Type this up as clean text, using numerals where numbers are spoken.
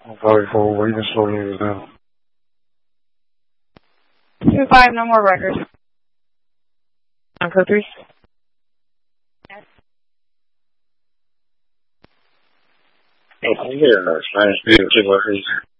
Probably for what even slow it is now. 2-5, no more records. On code 3. Hey, can you get a Spanish speaker 2-4, please?